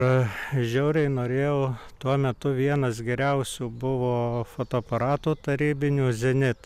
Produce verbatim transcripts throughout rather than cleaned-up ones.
Žiauriai norėjau, tuo metu vienas geriausių buvo fotoaparatų tarybinių Zenit.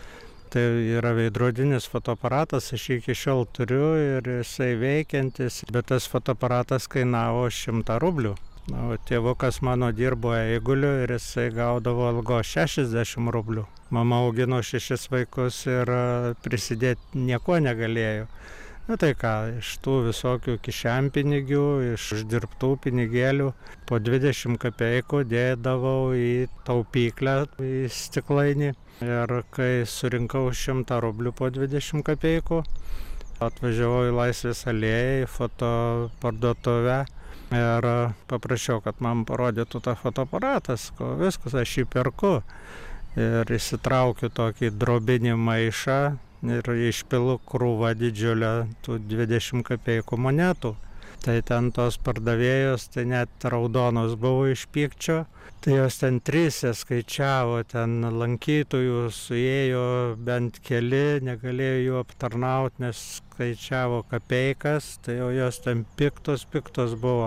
Tai yra veidrodinis fotoaparatas, aš jį iki šiol turiu ir jisai veikiantis, bet tas fotoaparatas kainavo šimtą rublių. Na, o tėvukas mano dirbo eiguliu ir jisai gaudavo algo šešiasdešimt rublių. Mama augino šešis vaikus ir prisidėti nieko negalėjo. Na tai ką, iš tų visokių kišenpinigių, iš uždirbtų pinigėlių po dvidešimt kapeikų dėdavau į taupyklę, į stiklainį. Ir kai surinkau šimtą rublių po dvidešimt kapeikų, atvažiavau į Laisvės alėją, į fotoparduotuvę ir paprašiau, kad man parodytų tą fotoaparatas, ko viskas, aš jį perku. Ir įsitraukiu tokį drobinį maišą ir išpilu krūvą didžiulę tų dvidešimt kapeikų monetų. Tai ten tos pardavėjos, tai net raudonos buvo iš pykčio. Tai jos ten trise skaičiavo, ten lankytojų suėjo bent keli, negalėjo jų aptarnauti, nes skaičiavo kapeikas, tai jau jos ten piktos, piktos buvo.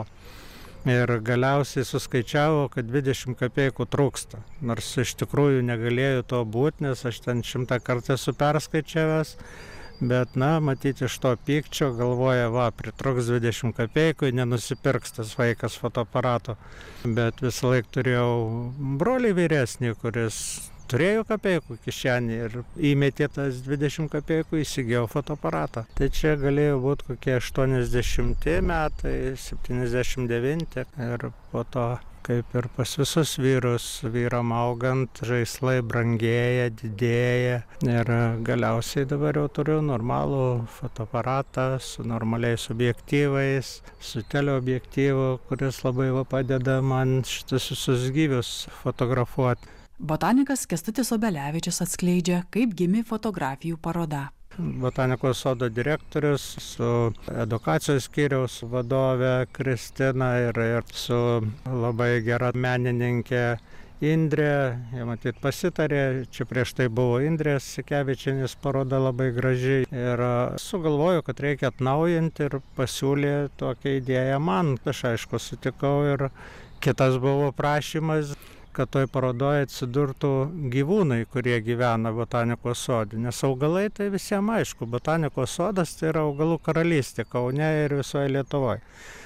Ir galiausiai suskaičiavo, kad dvidešimt kapeikų trūksta. Nors iš tikrųjų negalėjo to būti, nes aš ten šimtą kartą esu perskaičiavęs. Bet, na, matyti iš to pykčio, galvoja, va, pritruks dvidešimt kapeikų, nenusipirks tas vaikas fotoaparato. Bet visą laiką turėjau brolį vyresnį, kuris turėjo kapeikų kišenį ir įmetė tas dvidešimt kapeikų, įsigijau fotoaparatą. Tai čia galėjo būti kokie aštuoniasdešimti metai, septyniasdešimt devinti ir po to, kaip ir pas visus vyrus, vyram augant, žaislai brangėja, didėja ir galiausiai dabar jau turiu normalų fotoaparatą su normaliais objektyvais, su teleobjektyvu, kuris labai va padeda man šitus visus gyvius fotografuoti. Botanikas Kęstutis Obelevičius atskleidžia, kaip gimė fotografijų paroda. Botanikos sodo direktorius su edukacijos skyriaus vadove Kristina ir, ir su labai gera menininkė Indrė, jie matyt pasitarė, čia prieš tai buvo Indrės Sikevičienės paroda labai graži ir sugalvojo, kad reikia atnaujinti ir pasiūlė tokią idėją man. Aš aišku sutikau ir kitas buvo prašymas, kad toj parodoje atsidurtų gyvūnai, kurie gyvena botanikos sode. Nes augalai tai visiems aišku, botanikos sodas tai yra augalų karalystė Kaune ir visoje Lietuvoje.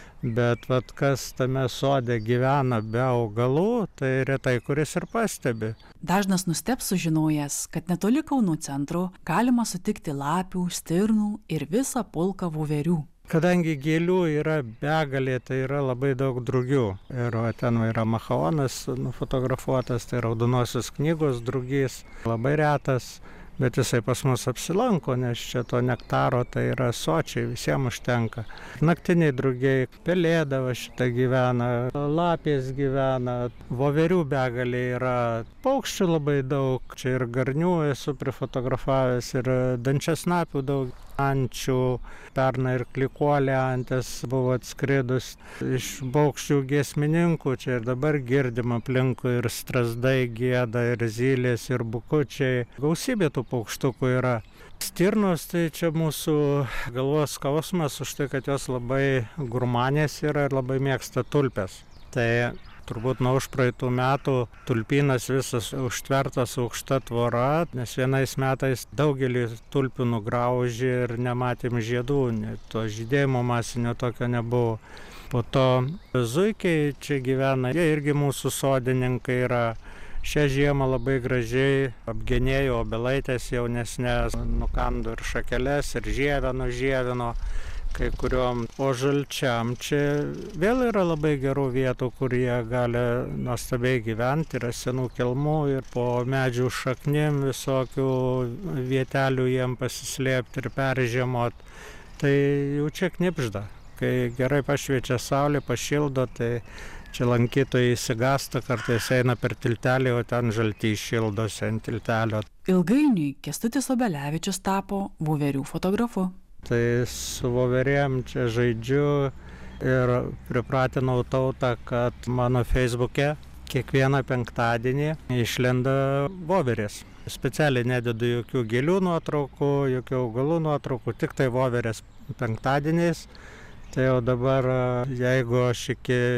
Bet vat, kas tame sode gyvena be augalų, tai retai kuris ir pastebi. Dažnas nustebs sužinojęs, kad netoli Kauno centro galima sutikti lapių, stirnų ir visą pulką voverių. Kadangi gėlių yra begalė, tai yra labai daug drugių. Ir va, ten yra machaonas nufotografuotas, tai raudonosios knygos drugys, labai retas, bet jisai pas mus apsilanko, nes čia to nektaro tai yra sočiai, visiems užtenka. Naktiniai drugiai, pelėda va šitą gyvena, lapės gyvena, voverių begalė yra, paukščių labai daug, čia ir garnių esu prifotografavęs, ir dančiasnapių daug. Ančių, pernai ir klikuolė antis buvo atskridus iš paukščių giesmininkų, čia ir dabar girdim aplinkui ir strazdai gieda, ir zylės, ir bukučiai. Gausybė tų paukštukų yra. Stirnos tai čia mūsų galvos skausmas už tai, kad jos labai gurmanės yra ir labai mėgsta tulpes. Tai turbūt nuo užpraeitų metų tulpynas visas užtvertas aukšta tvora, nes vienais metais daugelį tulpių nugraužė ir nematėm žiedų, to žydėjimo masinio tokio nebuvo. Po to zuikiai čia gyvena, jie irgi mūsų sodininkai yra. Šią žiemą labai gražiai apgenėjo obelaitės jaunesnės, nukando ir šakeles, ir žievę nužievino. Kai kuriuom, o žalčiam čia vėl yra labai gerų vietų, kur jie gali nuostabiai gyventi, yra senų kelmų ir po medžių šaknim visokių vietelių jiem pasislėpti ir peržiemot. Tai jau čia knipžda, kai gerai pašviečia saulė, pašildo, tai čia lankytojai įsigasta, kartais eina per tiltelį, o ten žaltys šildosi ant tiltelio. Ilgainiui Kęstutis Obelevičius tapo voverių fotografu. Tai su voverėm čia žaidžiu ir pripratinau tautą, kad mano Facebook'e kiekvieną penktadienį išlenda voverės. Specialiai nededu jokių gėlių nuotraukų, jokių augalų nuotraukų, tik tai voverės penktadieniais. tai jau dabar jeigu aš iki